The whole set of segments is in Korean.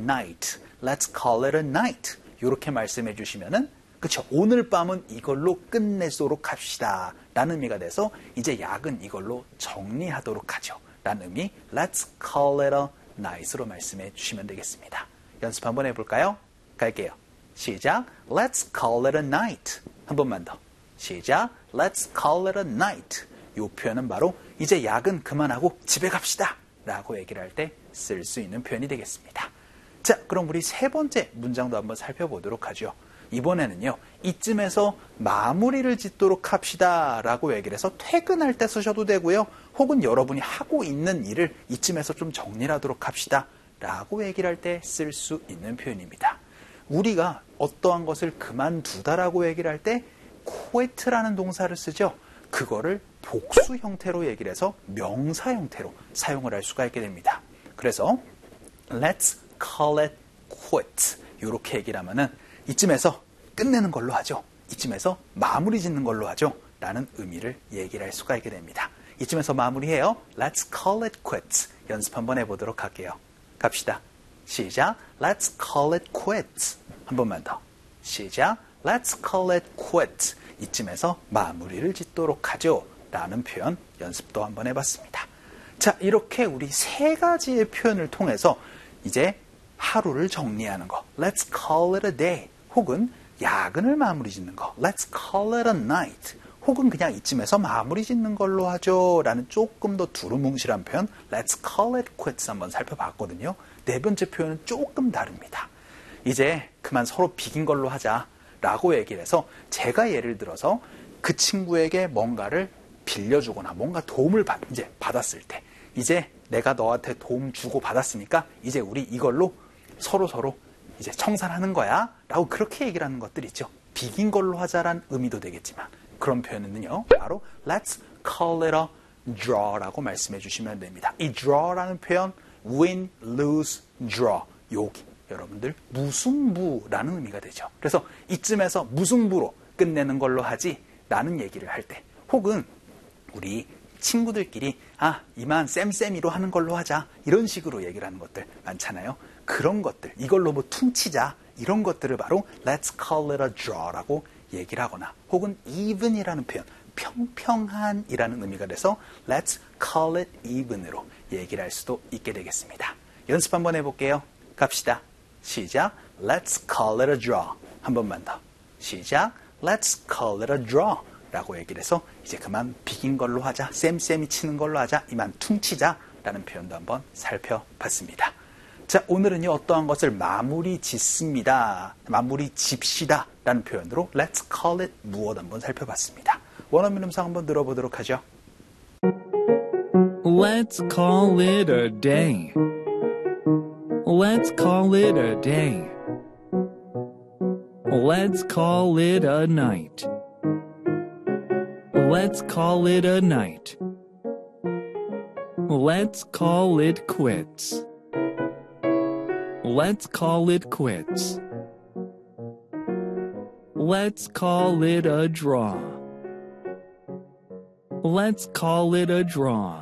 night. Let's call it a night. 이렇게 말씀해 주시면은 그쵸? 오늘 밤은 이걸로 끝내도록 합시다. 라는 의미가 돼서 이제 약은 이걸로 정리하도록 하죠. 라는 의미 Let's call it a night으로 말씀해 주시면 되겠습니다. 연습 한번 해볼까요? 갈게요. 시작. Let's call it a night. 한 번만 더. 시작. Let's call it a night. 이 표현은 바로 이제 야근 그만하고 집에 갑시다. 라고 얘기를 할 때 쓸 수 있는 표현이 되겠습니다. 자, 그럼 우리 세 번째 문장도 한번 살펴보도록 하죠. 이번에는요. 이쯤에서 마무리를 짓도록 합시다. 라고 얘기를 해서 퇴근할 때 쓰셔도 되고요. 혹은 여러분이 하고 있는 일을 이쯤에서 좀 정리를 하도록 합시다. 라고 얘기를 할 때 쓸 수 있는 표현입니다. 우리가 어떠한 것을 그만두다라고 얘기를 할 때 quit라는 동사를 쓰죠. 그거를 복수 형태로 얘기를 해서 명사 형태로 사용을 할 수가 있게 됩니다. 그래서 Let's call it quit. 이렇게 얘기를 하면은 이쯤에서 끝내는 걸로 하죠. 이쯤에서 마무리 짓는 걸로 하죠. 라는 의미를 얘기를 할 수가 있게 됩니다. 이쯤에서 마무리해요. Let's call it quits. 연습 한번 해보도록 할게요. 갑시다. 시작. Let's call it quits. 한 번만 더. 시작. Let's call it quits. 이쯤에서 마무리를 짓도록 하죠. 라는 표현 연습도 한번 해봤습니다. 자, 이렇게 우리 세 가지의 표현을 통해서 이제 하루를 정리하는 거. Let's call it a day. 혹은 야근을 마무리 짓는 거. Let's call it a night. 혹은 그냥 이쯤에서 마무리 짓는 걸로 하죠. 라는 조금 더 두루뭉실한 표현. Let's call it quits 한번 살펴봤거든요. 네 번째 표현은 조금 다릅니다. 이제 그만 서로 비긴 걸로 하자. 라고 얘기를 해서 제가 예를 들어서 그 친구에게 뭔가를 빌려주거나 뭔가 도움을 이제 받았을 때 이제 내가 너한테 도움 주고 받았으니까 이제 우리 이걸로 서로 이제 청산하는 거야 라고 그렇게 얘기를 하는 것들 있죠. 비긴 걸로 하자란 의미도 되겠지만 그런 표현은요 바로 Let's call it a draw라고 말씀해 주시면 됩니다. 이 draw라는 표현 win, lose, draw 여기 여러분들 무승부라는 의미가 되죠. 그래서 이쯤에서 무승부로 끝내는 걸로 하지 라는 얘기를 할 때 혹은 우리 친구들끼리 이만 쌤쌤이로 하는 걸로 하자 이런 식으로 얘기를 하는 것들 많잖아요. 그런 것들 이걸로 뭐 퉁치자 이런 것들을 바로 Let's call it a draw라고 얘기를 하거나 혹은 even이라는 표현 평평한이라는 의미가 돼서 Let's call it even으로 얘기를 할 수도 있게 되겠습니다. 연습 한번 해볼게요. 갑시다. 시작. Let's call it a draw. 한 번만 더. 시작. Let's call it a draw. 라고 얘기를 해서 이제 그만 비긴 걸로 하자. 쌤쌤이 치는 걸로 하자. 이만 퉁치자. 라는 표현도 한번 살펴봤습니다. 자, 오늘은요. 어떠한 것을 마무리 짓습니다. 마무리 집시다. 라는 표현으로 Let's call it 무엇 한번 살펴봤습니다. 원어민 음성 한번 들어보도록 하죠. Let's call it a day. Let's call it a day. Let's call it a night. Let's call it a night. Let's call it quits. Let's call it quits. Let's call it a draw. Let's call it a draw.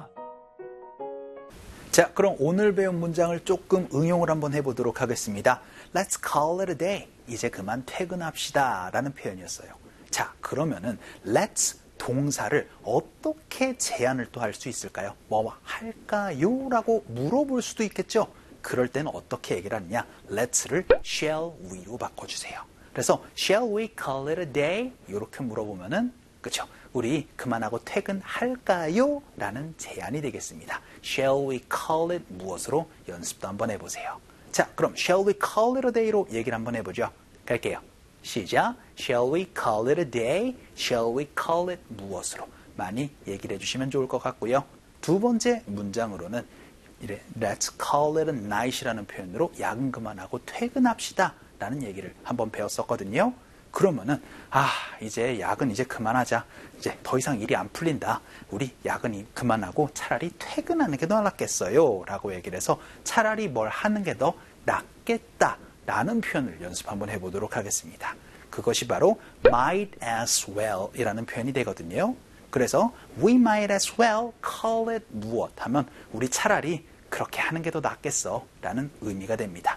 자, 그럼 오늘 배운 문장을 조금 응용을 한번 해보도록 하겠습니다. Let's call it a day. 이제 그만 퇴근합시다. 라는 표현이었어요. 자, 그러면은 let's 동사를 어떻게 제안을 또 할 수 있을까요? 뭐 할까요? 라고 물어볼 수도 있겠죠? 그럴 때는 어떻게 얘기를 하느냐? let's를 shall we로 바꿔주세요. 그래서 shall we call it a day? 이렇게 물어보면은 그렇죠? 우리 그만하고 퇴근할까요? 라는 제안이 되겠습니다. Shall we call it 무엇으로 연습도 한번 해보세요. 자, 그럼 Shall we call it a day로 얘기를 한번 해보죠. 갈게요. 시작. Shall we call it a day? Shall we call it 무엇으로 많이 얘기를 해주시면 좋을 것 같고요. 두 번째 문장으로는 이래 Let's call it a night이라는 표현으로 야근 그만하고 퇴근합시다 라는 얘기를 한번 배웠었거든요. 그러면은 이제 야근 이제 그만하자. 이제 더 이상 일이 안 풀린다. 우리 야근이 그만하고 차라리 퇴근하는 게 더 낫겠어요. 라고 얘기를 해서 차라리 뭘 하는 게 더 낫겠다. 라는 표현을 연습 한번 해보도록 하겠습니다. 그것이 바로 might as well 이라는 표현이 되거든요. 그래서 we might as well call it 무엇 하면 우리 차라리 그렇게 하는 게 더 낫겠어 라는 의미가 됩니다.